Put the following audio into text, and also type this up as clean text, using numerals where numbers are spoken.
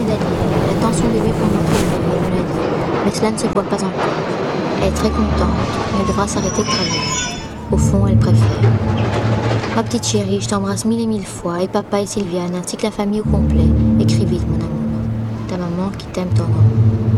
d'allier. Elle attend son bébé pour montrer le bébé, elle me l'a dit. Mais cela ne se voit pas encore. Elle est très contente, mais elle devra s'arrêter de travailler. Au fond, elle préfère. Ma petite chérie, je t'embrasse mille et mille fois, et papa et Sylviane, ainsi que la famille au complet. Écris vite, mon amour. Ta maman qui t'aime tendrement.